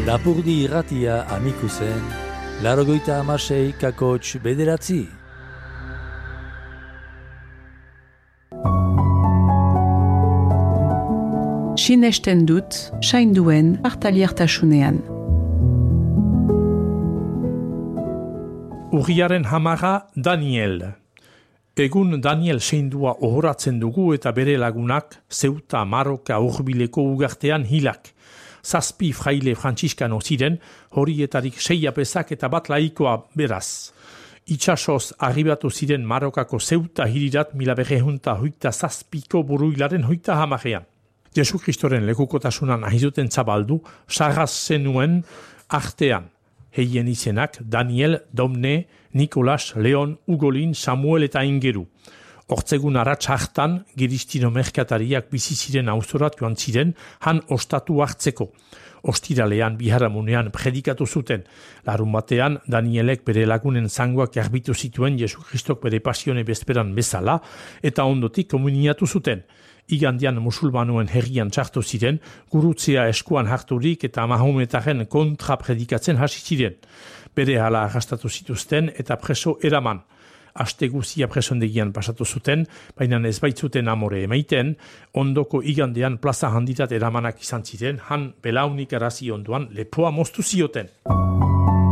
Lapurdi irratia Amikuzen, 96,9. Sinesten dut, sainduen partaliertasunean. Urriaren 10 Daniel. Egun Daniel seindua ohoratzen dugu eta bere lagunak Zeuta, Maroka, hurbileko ugartean hilak. 7 fraile frantziskano ziren, horietarik 6 apezak eta bat laikoa beraz. Itxasoz arribatu ziren Marokako Zeuta hirirat 1907ko buruilaren 30. Jesu Kristoren lekukotasunan ahizuten zabaldu, sarraz zenuen artean. Heien izenak Daniel, Domne, Nikolas, Leon, Ugolin, Samuel eta Ingeru. Hortzegun aratz hartan, giristino merkatariak bizi ziren auzorat joan ziren, han ostatu hartzeko. Ostiralean biharamunean predikatu zuten. Larun batean, Danielek bere lagunen zangoak jarbitu zituen Jesu Kristok bere pasione bezperan bezala, eta ondotik komuniatu zuten. Igandian musulmanuen herrian txartu ziren, gurutzea eskuan harturik eta Mahometaren kontra predikatzen hasi ziren. Bere hala arrastatu zituzten eta preso eraman. Aste guzia presondegian pasatu zuten, baina ez baitzuten amore emaiten, ondoko igandean plaza handitat eramanak izan ziren, han belaunik arazi onduan lepoa moztu zioten.